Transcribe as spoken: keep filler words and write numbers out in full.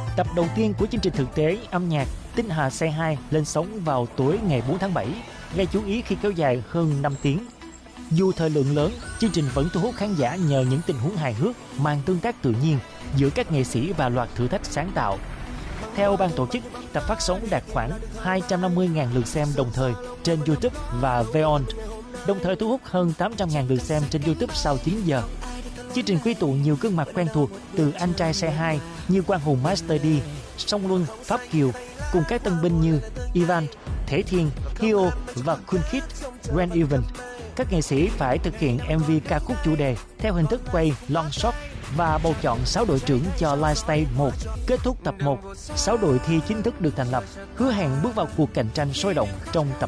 Tập đầu tiên của chương trình thực tế âm nhạc Tinh Hà Say Hi lên sóng vào tối ngày bốn tháng bảy, gây chú ý khi kéo dài hơn năm tiếng. Dù thời lượng lớn, chương trình vẫn thu hút khán giả nhờ những tình huống hài hước, mang tương tác tự nhiên giữa các nghệ sĩ và loạt thử thách sáng tạo. Theo ban tổ chức, tập phát sóng đạt khoảng hai trăm năm mươi nghìn lượt xem đồng thời trên YouTube và Veon, đồng thời thu hút hơn tám trăm nghìn lượt xem trên YouTube sau chín giờ. Chương trình quy tụ nhiều gương mặt quen thuộc từ Anh Trai Say Hi như Quang Hùng Master D, Song Luân, Pháp Kiều, cùng các tân binh như Ivan, Thể Thiên, Hio và Kun Kid, Ren Evan. Các nghệ sĩ phải thực hiện em vê ca khúc chủ đề theo hình thức quay long shot và bầu chọn sáu đội trưởng cho Live Stage một. Kết thúc tập một, sáu đội thi chính thức được thành lập, hứa hẹn bước vào cuộc cạnh tranh sôi động trong tập